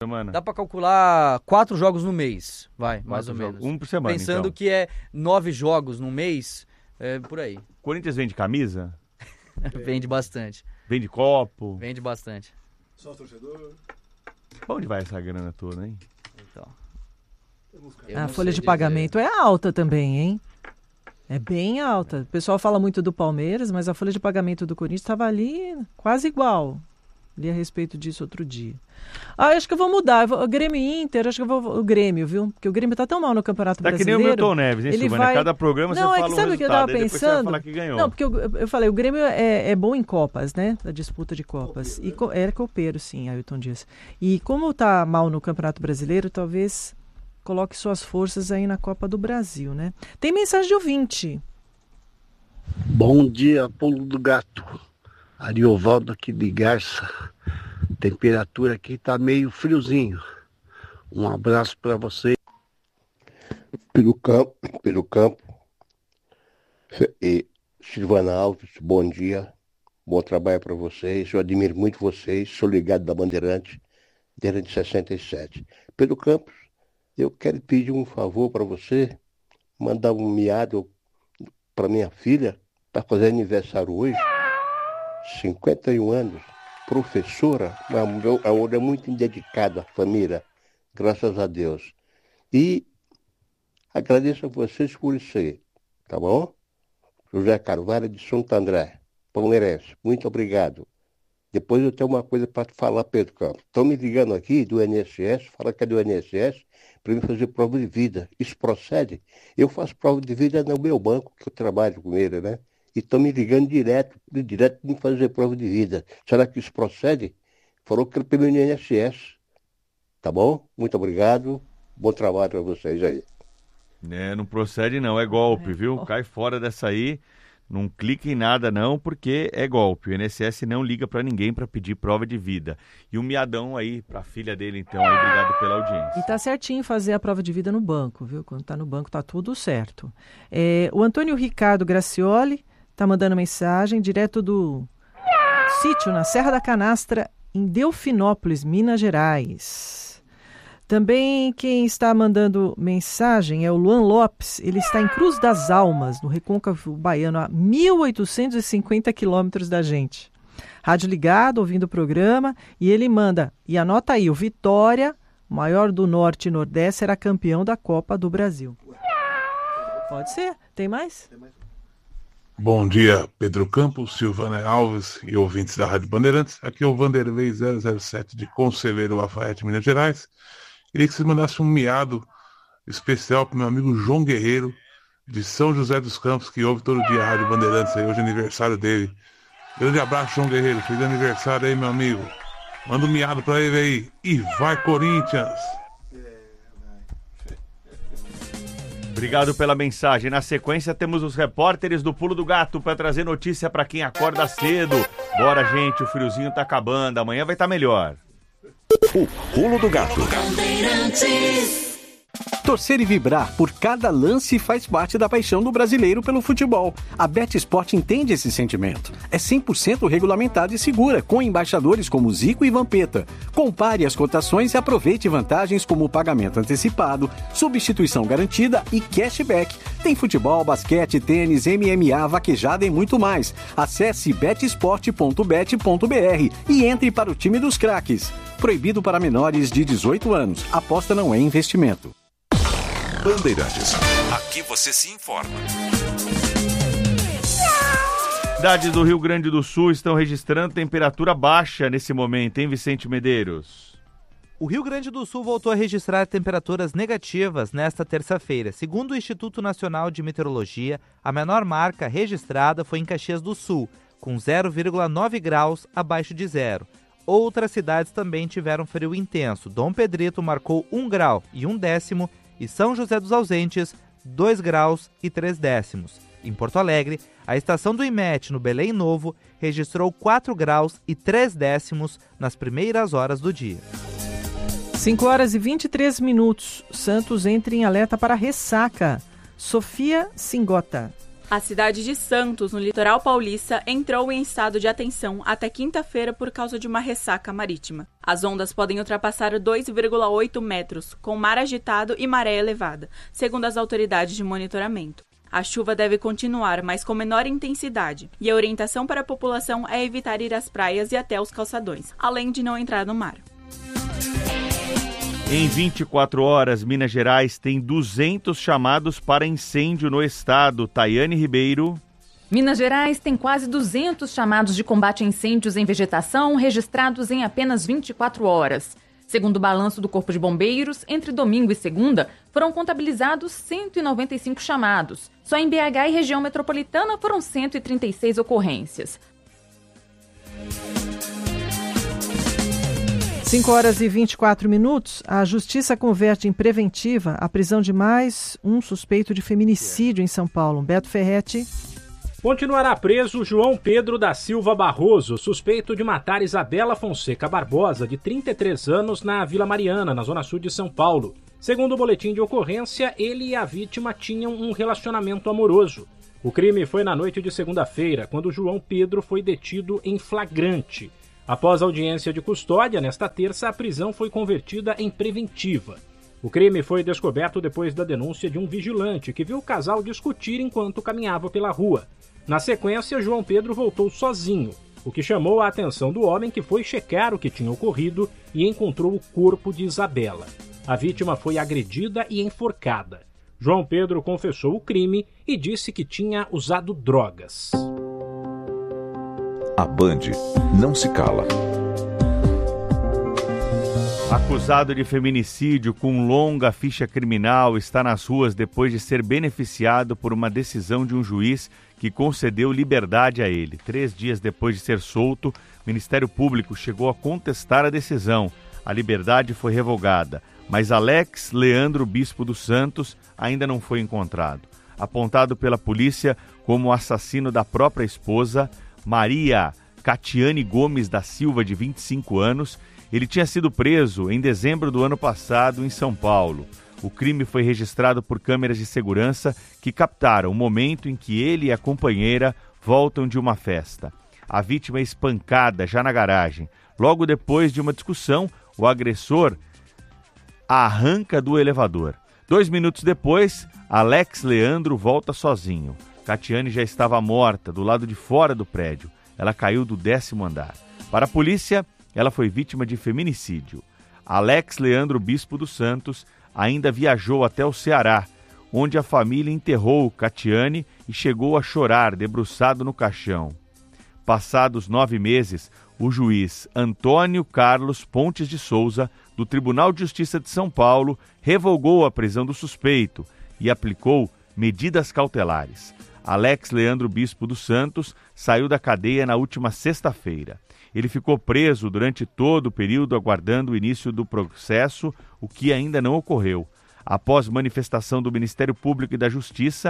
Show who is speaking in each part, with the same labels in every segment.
Speaker 1: semana?
Speaker 2: Dá pra calcular 4 jogos no mês, mais ou menos.
Speaker 1: Um por semana,
Speaker 2: Pensando
Speaker 1: então.
Speaker 2: que é 9 jogos no mês, por aí.
Speaker 1: Corinthians vende camisa?
Speaker 2: Vende bastante.
Speaker 1: Vende copo?
Speaker 2: Vende bastante.
Speaker 3: Só torcedor.
Speaker 1: Pra onde vai essa grana toda, hein?
Speaker 2: Então,
Speaker 4: A folha de pagamento é alta também, hein? É bem alta. O pessoal fala muito do Palmeiras, mas a folha de pagamento do Corinthians estava ali quase igual. Li a respeito disso outro dia. Acho que eu vou mudar. O Grêmio Inter, acho que eu vou o Grêmio, viu? Porque o Grêmio tá tão mal no Campeonato Brasileiro.
Speaker 1: Tá que nem o Milton Neves, hein, Silvânia? Cada programa você fala um
Speaker 4: sabe o que eu tava
Speaker 1: resultado,
Speaker 4: pensando?
Speaker 1: Você vai falar que ganhou.
Speaker 4: Não, porque eu falei, o Grêmio é bom em Copas, né? Da disputa de Copas.
Speaker 3: Copeiro,
Speaker 4: Era copeiro, sim, Ailton Dias. E como tá mal no Campeonato Brasileiro, talvez coloque suas forças aí na Copa do Brasil, né? Tem mensagem de ouvinte.
Speaker 5: Bom dia, Pulo do Gato. Ariovaldo aqui de Garça. Temperatura aqui tá meio friozinho. Um abraço para você.
Speaker 6: Pelo campo. E Silvana Alves, bom dia. Bom trabalho para vocês. Eu admiro muito vocês. Sou ligado da Bandeirante, desde 67. Pelo Campos, eu quero pedir um favor para você. Mandar um miado para minha filha, para fazer aniversário hoje. 51 anos. Professora, uma mulher muito dedicada à família, graças a Deus. E agradeço a vocês por isso aí, tá bom? José Carvalho de Santo André, palmeirense, muito obrigado. Depois eu tenho uma coisa para te falar, Pedro Campos. Estão me ligando aqui do INSS, fala que é do INSS, para mim fazer prova de vida. Isso procede? Eu faço prova de vida no meu banco, que eu trabalho com ele, né? E estão me ligando direto me fazer prova de vida. Será que isso procede? Falou que era pelo INSS. Tá bom? Muito obrigado. Bom trabalho para vocês aí.
Speaker 1: Não procede não, é golpe, viu? Cai fora dessa aí, não clique em nada não, porque é golpe. O INSS não liga para ninguém para pedir prova de vida. E um miadão aí pra filha dele, então, aí, obrigado pela audiência.
Speaker 4: E tá certinho fazer a prova de vida no banco, viu? Quando tá no banco tá tudo certo. O Antônio Ricardo Gracioli tá mandando mensagem direto do sítio na Serra da Canastra, em Delfinópolis, Minas Gerais. Também quem está mandando mensagem é o Luan Lopes. Ele está em Cruz das Almas, no Recôncavo Baiano, a 1.850 quilômetros da gente. Rádio ligado, ouvindo o programa, e ele manda, e anota aí, o Vitória, maior do Norte e Nordeste, será campeão da Copa do Brasil. Pode ser. Tem mais?
Speaker 7: Bom dia, Pedro Campos, Silvana Alves e ouvintes da Rádio Bandeirantes. Aqui é o Vanderlei 007 de Conselheiro Lafayette, Minas Gerais. Queria que vocês mandassem um miado especial para o meu amigo João Guerreiro, de São José dos Campos, que ouve todo dia a Rádio Bandeirantes. Aí, hoje é aniversário dele. Grande abraço, João Guerreiro. Feliz aniversário aí, meu amigo. Manda um miado para ele aí. E vai, Corinthians!
Speaker 1: Obrigado pela mensagem. Na sequência temos os repórteres do Pulo do Gato para trazer notícia para quem acorda cedo. Bora, gente, o friozinho tá acabando. Amanhã vai estar melhor.
Speaker 8: O Pulo do Gato. Torcer e vibrar por cada lance faz parte da paixão do brasileiro pelo futebol. A BetSport entende esse sentimento. É 100% regulamentada e segura, com embaixadores como Zico e Vampeta. Compare as cotações e aproveite vantagens como pagamento antecipado, substituição garantida e cashback. Tem futebol, basquete, tênis, MMA, vaquejada e muito mais. Acesse betsport.bet.br e entre para o time dos craques. Proibido para menores de 18 anos. Aposta não é investimento.
Speaker 9: Bandeirantes. Aqui você se informa.
Speaker 1: Cidades do Rio Grande do Sul estão registrando temperatura baixa nesse momento, hein, Vicente Medeiros?
Speaker 10: O Rio Grande do Sul voltou a registrar temperaturas negativas nesta terça-feira. Segundo o Instituto Nacional de Meteorologia, a menor marca registrada foi em Caxias do Sul, com 0,9 graus abaixo de zero. Outras cidades também tiveram frio intenso. Dom Pedrito marcou 1 grau e 1 décimo e São José dos Ausentes, 2 graus e 3 décimos. Em Porto Alegre, a estação do IMET, no Belém Novo, registrou 4 graus e 3 décimos nas primeiras horas do dia.
Speaker 4: 5 horas e 23 minutos. Santos entra em alerta para ressaca. Sofia Singota.
Speaker 11: A cidade de Santos, no litoral paulista, entrou em estado de atenção até quinta-feira por causa de uma ressaca marítima. As ondas podem ultrapassar 2,8 metros, com mar agitado e maré elevada, segundo as autoridades de monitoramento. A chuva deve continuar, mas com menor intensidade, e a orientação para a população é evitar ir às praias e até os calçadões, além de não entrar no mar.
Speaker 1: Em 24 horas, Minas Gerais tem 200 chamados para incêndio no estado. Tayane Ribeiro.
Speaker 3: Minas Gerais tem quase 200 chamados de combate a incêndios em vegetação registrados em apenas 24 horas. Segundo o balanço do Corpo de Bombeiros, entre domingo e segunda, foram contabilizados 195 chamados. Só em BH e região metropolitana foram 136 ocorrências.
Speaker 4: 5 horas e 24 minutos, a Justiça converte em preventiva a prisão de mais um suspeito de feminicídio em São Paulo. Beto Ferretti.
Speaker 12: Continuará preso João Pedro da Silva Barroso, suspeito de matar Isabela Fonseca Barbosa, de 33 anos, na Vila Mariana, na zona sul de São Paulo. Segundo o boletim de ocorrência, ele e a vítima tinham um relacionamento amoroso. O crime foi na noite de segunda-feira, quando João Pedro foi detido em flagrante. Após a audiência de custódia, nesta terça, a prisão foi convertida em preventiva. O crime foi descoberto depois da denúncia de um vigilante que viu o casal discutir enquanto caminhava pela rua. Na sequência, João Pedro voltou sozinho, o que chamou a atenção do homem, que foi checar o que tinha ocorrido e encontrou o corpo de Isabela. A vítima foi agredida e enforcada. João Pedro confessou o crime e disse que tinha usado drogas.
Speaker 9: A Band não se cala.
Speaker 1: Acusado de feminicídio com longa ficha criminal, está nas ruas depois de ser beneficiado por uma decisão de um juiz que concedeu liberdade a ele. 3 dias depois de ser solto, o Ministério Público chegou a contestar a decisão. A liberdade foi revogada, mas Alex Leandro Bispo dos Santos ainda não foi encontrado. Apontado pela polícia como o assassino da própria esposa, Maria Catiane Gomes da Silva, de 25 anos, ele tinha sido preso em dezembro do ano passado em São Paulo. O crime foi registrado por câmeras de segurança que captaram o momento em que ele e a companheira voltam de uma festa. A vítima é espancada já na garagem. Logo depois de uma discussão, o agressor a arranca do elevador. 2 minutos depois, Alex Leandro volta sozinho. Catiane já estava morta do lado de fora do prédio. Ela caiu do 10º andar. Para a polícia, ela foi vítima de feminicídio. Alex Leandro Bispo dos Santos ainda viajou até o Ceará, onde a família enterrou Catiane e chegou a chorar debruçado no caixão. Passados 9 meses, o juiz Antônio Carlos Pontes de Souza, do Tribunal de Justiça de São Paulo, revogou a prisão do suspeito e aplicou medidas cautelares. Alex Leandro Bispo dos Santos saiu da cadeia na última sexta-feira. Ele ficou preso durante todo o período aguardando o início do processo, o que ainda não ocorreu. Após manifestação do Ministério Público e da Justiça,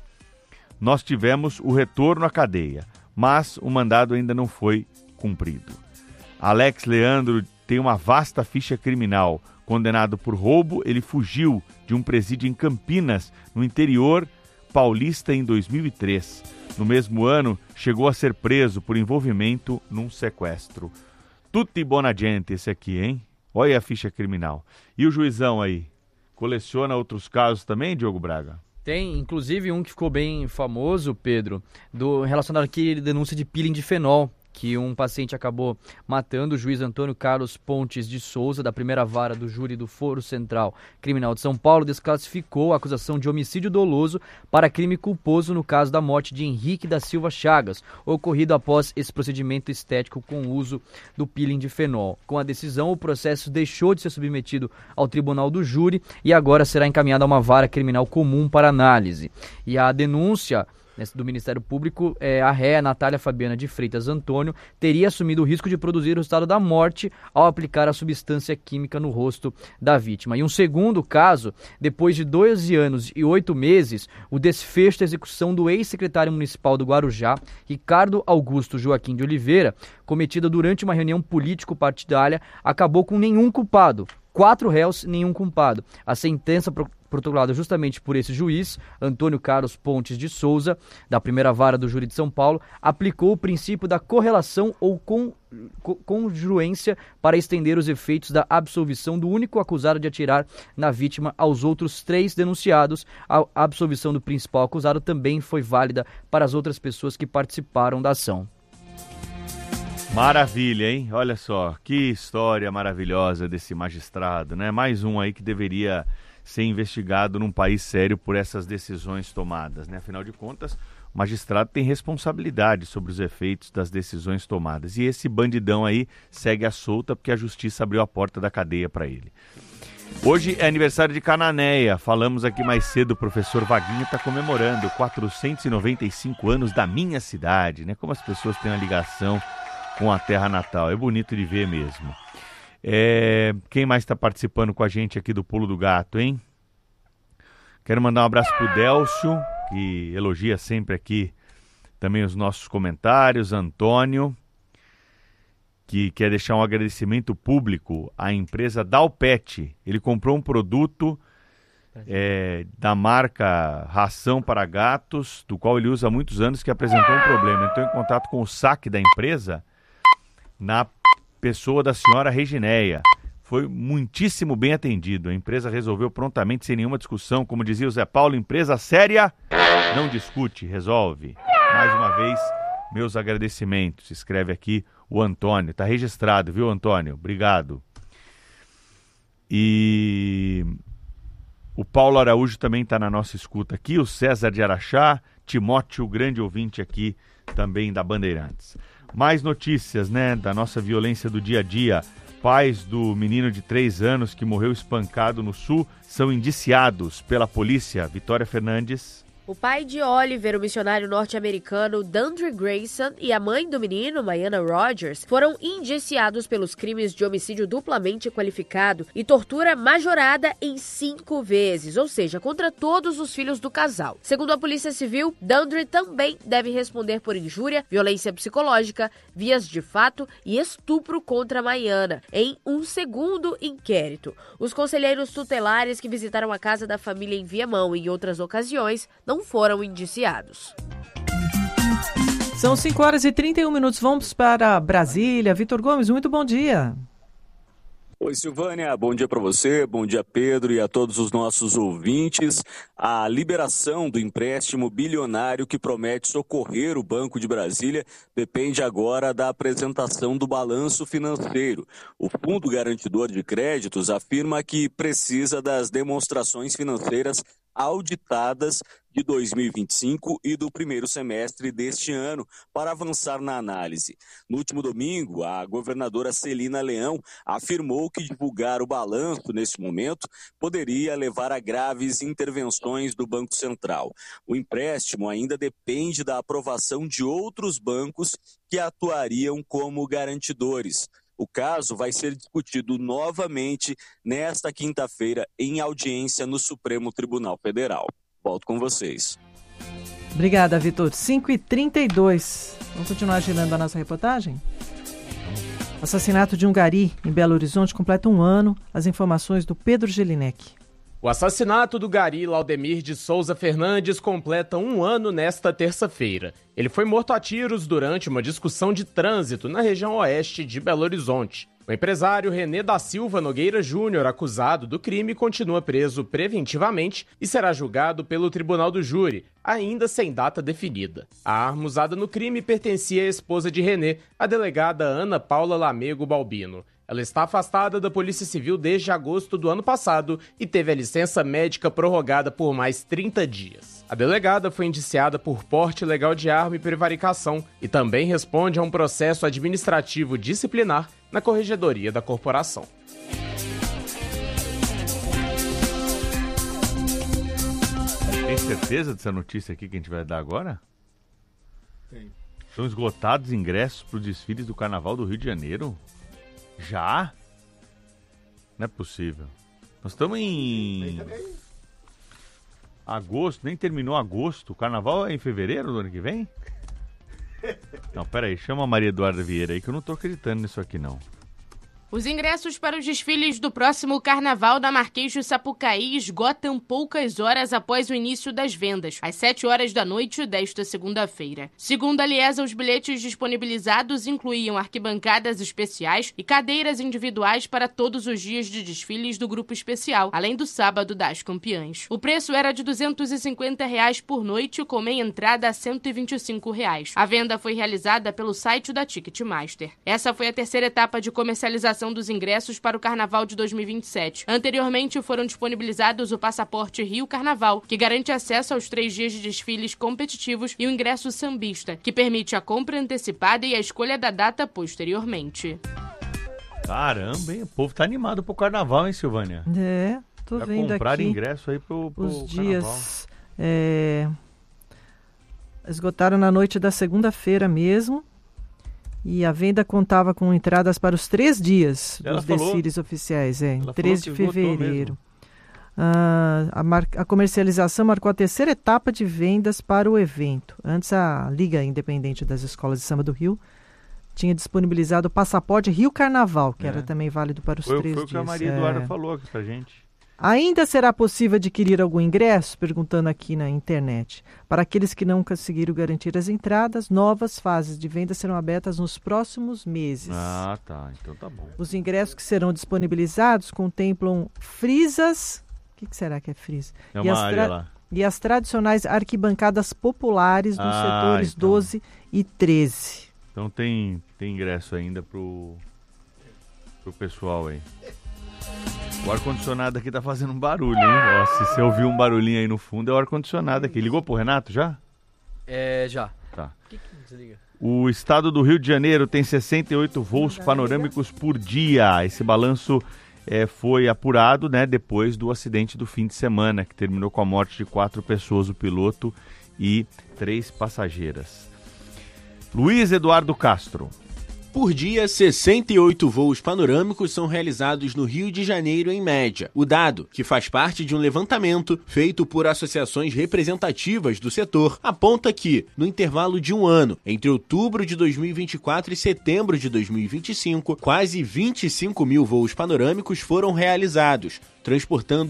Speaker 1: nós tivemos o retorno à cadeia, mas o mandado ainda não foi cumprido. Alex Leandro tem uma vasta ficha criminal. Condenado por roubo, ele fugiu de um presídio em Campinas, no interior paulista, em 2003. No mesmo ano, chegou a ser preso por envolvimento num sequestro. Tutti bona gente esse aqui, hein? Olha a ficha criminal. E o juizão aí? Coleciona outros casos também, Diogo Braga?
Speaker 2: Tem, inclusive, um que ficou bem famoso, Pedro, relacionado aqui à denúncia de peeling de fenol, que um paciente acabou matando. O juiz Antônio Carlos Pontes de Souza, da primeira vara do júri do Foro Central Criminal de São Paulo, desclassificou a acusação de homicídio doloso para crime culposo no caso da morte de Henrique da Silva Chagas, ocorrido após esse procedimento estético com o uso do peeling de fenol. Com a decisão, o processo deixou de ser submetido ao tribunal do júri e agora será encaminhado a uma vara criminal comum para análise. E a denúncia do Ministério Público, a réia Natália Fabiana de Freitas Antônio teria assumido o risco de produzir o resultado da morte ao aplicar a substância química no rosto da vítima. E um segundo caso, depois de 12 anos e 8 meses, o desfecho da execução do ex-secretário municipal do Guarujá, Ricardo Augusto Joaquim de Oliveira, cometida durante uma reunião político-partidária, acabou com nenhum culpado. 4 réus, nenhum culpado. A sentença protocolada justamente por esse juiz, Antônio Carlos Pontes de Souza, da primeira vara do júri de São Paulo, aplicou o princípio da correlação ou congruência para estender os efeitos da absolvição do único acusado de atirar na vítima aos outros 3 denunciados. A absolvição do principal acusado também foi válida para as outras pessoas que participaram da ação.
Speaker 1: Maravilha, hein? Olha só, que história maravilhosa desse magistrado, né? Mais um aí que deveria ser investigado num país sério por essas decisões tomadas, né? Afinal de contas, o magistrado tem responsabilidade sobre os efeitos das decisões tomadas. E esse bandidão aí segue à solta porque a justiça abriu a porta da cadeia para ele. Hoje é aniversário de Cananéia. Falamos aqui mais cedo, o professor Vaguinho está comemorando 495 anos da minha cidade, né? Como as pessoas têm uma ligação com a terra natal. É bonito de ver mesmo. Quem mais está participando com a gente aqui do Pulo do Gato, hein? Quero mandar um abraço pro Délcio, que elogia sempre aqui também os nossos comentários. Antônio, que quer deixar um agradecimento público à empresa Dalpet. Ele comprou um produto da marca Ração para Gatos, do qual ele usa há muitos anos, que apresentou um problema. Entrou em contato com o saque da empresa na pessoa da senhora Reginéia. Foi muitíssimo bem atendido. A empresa resolveu prontamente, sem nenhuma discussão. Como dizia o Zé Paulo, empresa séria não discute, resolve. Mais uma vez, meus agradecimentos. Escreve aqui o Antônio. Está registrado, viu, Antônio? Obrigado. E o Paulo Araújo também está na nossa escuta aqui. O César de Araxá. Timóteo, grande ouvinte aqui também da Bandeirantes. Mais notícias, né, da nossa violência do dia a dia. Pais do menino de 3 anos que morreu espancado no Sul são indiciados pela polícia. Vitória Fernandes.
Speaker 13: O pai de Oliver, o missionário norte-americano Dandre Grayson, e a mãe do menino, Mayana Rogers, foram indiciados pelos crimes de homicídio duplamente qualificado e tortura majorada em 5 vezes, ou seja, contra todos os filhos do casal. Segundo a Polícia Civil, Dandre também deve responder por injúria, violência psicológica, vias de fato e estupro contra Mayana, em um segundo inquérito. Os conselheiros tutelares que visitaram a casa da família em Viamão em outras ocasiões não foram indiciados.
Speaker 4: São 5h31. Vamos para Brasília. Vitor Gomes, muito bom dia.
Speaker 14: Oi, Silvânia, bom dia para você, bom dia, Pedro, e a todos os nossos ouvintes. A liberação do empréstimo bilionário que promete socorrer o Banco de Brasília depende agora da apresentação do balanço financeiro. O Fundo Garantidor de Créditos afirma que precisa das demonstrações financeiras auditadas de 2025 e do primeiro semestre deste ano para avançar na análise. No último domingo, a governadora Celina Leão afirmou que divulgar o balanço neste momento poderia levar a graves intervenções do Banco Central. O empréstimo ainda depende da aprovação de outros bancos que atuariam como garantidores. O caso vai ser discutido novamente nesta quinta-feira em audiência no Supremo Tribunal Federal. Volto com vocês.
Speaker 4: Obrigada, Vitor. 5h32. Vamos continuar girando a nossa reportagem? Assassinato de um gari em Belo Horizonte completa 1 ano. As informações do Pedro Gelinek.
Speaker 15: O assassinato do gari Laudemir de Souza Fernandes completa 1 ano nesta terça-feira. Ele foi morto a tiros durante uma discussão de trânsito na região oeste de Belo Horizonte. O empresário René da Silva Nogueira Júnior, acusado do crime, continua preso preventivamente e será julgado pelo Tribunal do Júri, ainda sem data definida. A arma usada no crime pertencia à esposa de René, a delegada Ana Paula Lamego Balbino. Ela está afastada da Polícia Civil desde agosto do ano passado e teve a licença médica prorrogada por mais 30 dias. A delegada foi indiciada por porte ilegal de arma e prevaricação e também responde a um processo administrativo disciplinar na Corregedoria da Corporação.
Speaker 1: Tem certeza dessa notícia aqui que a gente vai dar agora?
Speaker 16: Tem.
Speaker 1: São esgotados ingressos para os desfiles do Carnaval do Rio de Janeiro? Já? Não é possível. Nós estamos em agosto, nem terminou agosto. O Carnaval é em fevereiro do ano que vem? Não, peraí, chama a Maria Eduarda Vieira aí que eu não tô acreditando nisso aqui não.
Speaker 17: Os ingressos para os desfiles do próximo Carnaval da Marquês de Sapucaí esgotam poucas horas após o início das vendas, às 7 horas da noite desta segunda-feira. Segundo a Liesa, os bilhetes disponibilizados incluíam arquibancadas especiais e cadeiras individuais para todos os dias de desfiles do grupo especial, além do sábado das campeãs. O preço era de R$ 250 por noite, com meia entrada a R$ 125. A venda foi realizada pelo site da Ticketmaster. Essa foi a terceira etapa de comercialização dos ingressos para o Carnaval de 2027. Anteriormente foram disponibilizados o Passaporte Rio Carnaval, que garante acesso aos 3 dias de desfiles competitivos, e o ingresso sambista, que permite a compra antecipada e a escolha da data posteriormente.
Speaker 1: Caramba, hein? O povo tá animado pro Carnaval, hein, Silvânia?
Speaker 4: Tô
Speaker 1: já
Speaker 4: vendo
Speaker 1: comprar
Speaker 4: aqui
Speaker 1: ingresso aí pro
Speaker 4: os
Speaker 1: Carnaval.
Speaker 4: dias. Esgotaram na noite da segunda-feira mesmo. E a venda contava com entradas para os 3 dias dos desfiles oficiais, em 3 de fevereiro. A comercialização marcou a terceira etapa de vendas para o evento. Antes, a Liga Independente das Escolas de Samba do Rio tinha disponibilizado o Passaporte Rio Carnaval, que era também válido para os 3 dias.
Speaker 1: Foi o que a Maria Eduarda falou aqui pra gente.
Speaker 4: Ainda será possível adquirir algum ingresso? Perguntando aqui na internet. Para aqueles que não conseguiram garantir as entradas, novas fases de venda serão abertas nos próximos meses.
Speaker 1: Ah, tá. Então tá bom.
Speaker 4: Os ingressos que serão disponibilizados contemplam frisas. O que será que é frisa?
Speaker 1: É uma área lá.
Speaker 4: E as tradicionais arquibancadas populares nos setores 12 e 13.
Speaker 1: Então tem ingresso ainda pro pessoal aí. O ar-condicionado aqui tá fazendo um barulho, hein? Ó, se você ouvir um barulhinho aí no fundo, é o ar-condicionado aqui. Ligou pro Renato já?
Speaker 2: Já.
Speaker 1: Tá.
Speaker 2: Que desliga?
Speaker 1: O estado do Rio de Janeiro tem 68 voos panorâmicos por dia. Esse balanço foi apurado, né, depois do acidente do fim de semana, que terminou com a morte de 4 pessoas, o piloto e 3 passageiras. Luiz Eduardo Castro.
Speaker 18: Por dia, 68 voos panorâmicos são realizados no Rio de Janeiro em média. O dado, que faz parte de um levantamento feito por associações representativas do setor, aponta que, no intervalo de um ano, entre outubro de 2024 e setembro de 2025, quase 25 mil voos panorâmicos foram realizados, transportando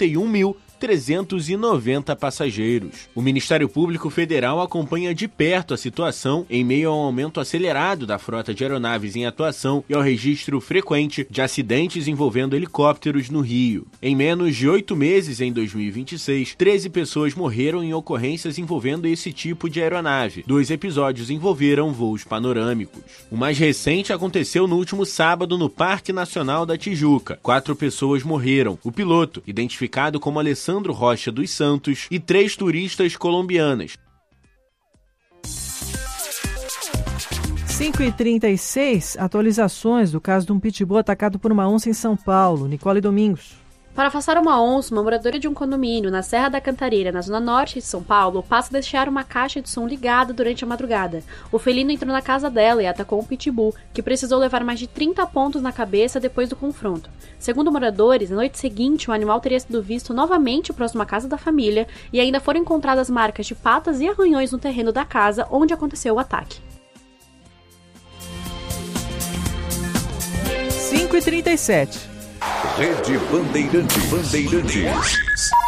Speaker 18: 81.390 passageiros. O Ministério Público Federal acompanha de perto a situação em meio ao aumento acelerado da frota de aeronaves em atuação e ao registro frequente de acidentes envolvendo helicópteros no Rio. Em menos de 8 meses em 2026, 13 pessoas morreram em ocorrências envolvendo esse tipo de aeronave. 2 episódios envolveram voos panorâmicos. O mais recente aconteceu no último sábado no Parque Nacional da Tijuca. 4 pessoas morreram. O piloto, identificado como Alessandro Rocha dos Santos, e 3 turistas colombianas.
Speaker 4: 5h36, atualizações do caso de um pitbull atacado por uma onça em São Paulo. Nicole Domingos.
Speaker 19: Para afastar uma onça, uma moradora de um condomínio na Serra da Cantareira, na zona norte de São Paulo, passa a deixar uma caixa de som ligada durante a madrugada. O felino entrou na casa dela e atacou um pitbull, que precisou levar mais de 30 pontos na cabeça depois do confronto. Segundo moradores, na noite seguinte, o animal teria sido visto novamente próximo à casa da família e ainda foram encontradas marcas de patas e arranhões no terreno da casa onde aconteceu o ataque.
Speaker 4: 5h37.
Speaker 9: Rede Bandeirantes.